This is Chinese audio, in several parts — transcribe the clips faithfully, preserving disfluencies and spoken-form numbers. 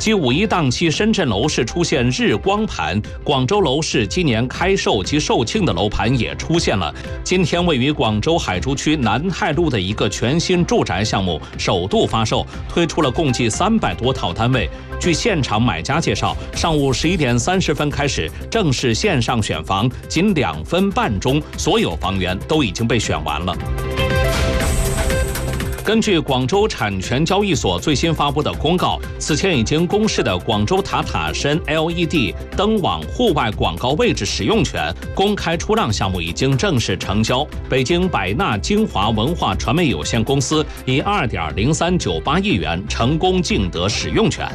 继五一档期深圳楼市出现日光盘，广州楼市今年开售及售罄的楼盘也出现了。今天位于广州海珠区南泰路的一个全新住宅项目首度发售，推出了共计三百多套单位。据现场买家介绍，上午十一点三十分开始正式线上选房，仅两分半钟，所有房源都已经被选完了。根据广州产权交易所最新发布的公告，此前已经公示的广州塔塔参 L E D 灯网户外广告位置使用权公开出让项目已经正式成交，北京百纳精华文化传媒有限公司以 二点零三九八亿元成功竞得使用权。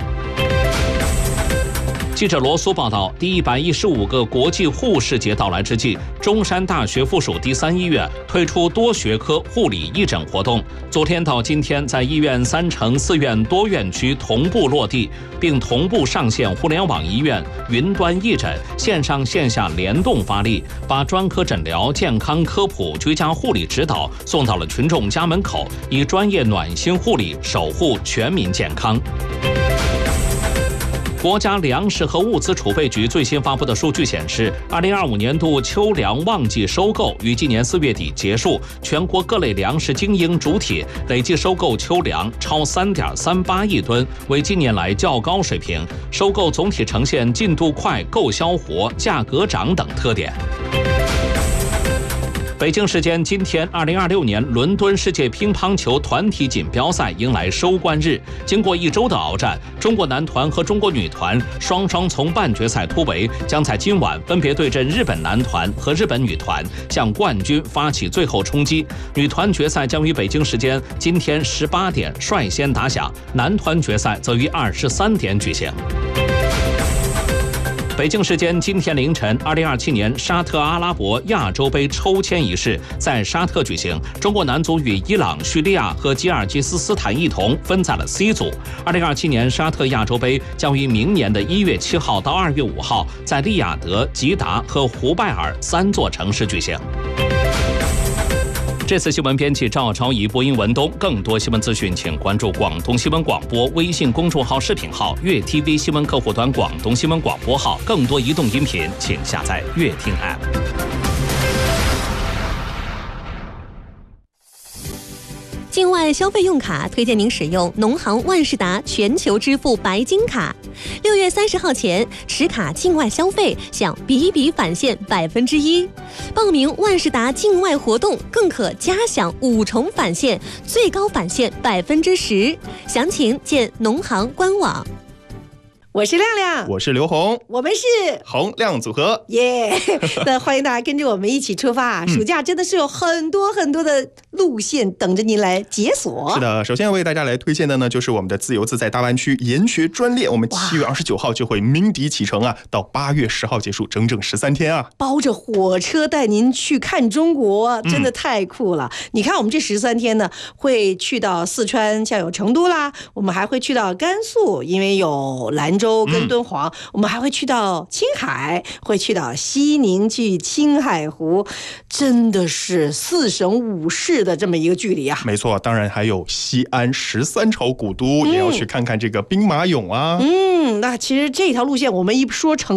记者罗苏报道，第一百一十五个国际护士节到来之际，中山大学附属第三医院推出多学科护理义诊活动。昨天到今天，在医院三城四院多院区同步落地，并同步上线互联网医院、云端义诊、线上线下联动发力，把专科诊疗、健康科普、居家护理指导送到了群众家门口，以专业暖心护理守护全民健康。国家粮食和物资储备局最新发布的数据显示，二零二五年度秋粮旺季收购于今年四月底结束，全国各类粮食精英主体累计收购秋粮超三点三八亿吨，为近年来较高水平。收购总体呈现进度快、购销活、价格涨等特点。北京时间今天，二零二六年伦敦世界乒乓球团体锦标赛迎来收官日。经过一周的鏖战，中国男团和中国女团双双从半决赛突围，将在今晚分别对阵日本男团和日本女团，向冠军发起最后冲击。女团决赛将于北京时间今天十八点率先打响，男团决赛则于二十三点举行。北京时间今天凌晨，二零二七年沙特阿拉伯亚洲杯抽签仪式在沙特举行。中国男足与伊朗、叙利亚和吉尔吉斯斯坦一同分在了 C 组。二零二七年沙特亚洲杯将于明年的一月七号到二月五号在利雅得、吉达和胡拜尔三座城市举行。这次新闻编辑赵超仪，播音文东。更多新闻资讯，请关注广东新闻广播微信公众号、视频号、粤 T V 新闻客户端、广东新闻广播号。更多移动音频，请下载粤听 App。 境外消费用卡推荐您使用农行万事达全球支付白金卡。六月三十号前持卡境外消费享比比返现百分之一，报名万事达境外活动更可加享五重返现，最高返现百分之十。详情见农行官网。 我是亮亮， 我是刘红， 我们是红亮组合， 耶、yeah ！那欢迎大家跟着我们一起出发、嗯、暑假真的是有很多很多的路线等着您来解锁。 是的，首先为大家来推荐的呢，就是我们的自由自在大湾区研学专列，我们七月二十九号就会鸣笛启程啊，到八月十号结束，整整十三天啊！ 包着火车带您去看中国，真的太酷了！嗯、你看我们这十三天呢，会去到四川，像有成都啦，我们还会去到甘肃，因为有兰州跟敦煌、嗯、我们还会去到青海，会去到西宁，去青海湖，真的是四省五市的这么一个距离啊！ 没错，当然还有西安十三朝古都、嗯、也要去看看这个兵马俑啊。 嗯，那其实这条路线我们一说成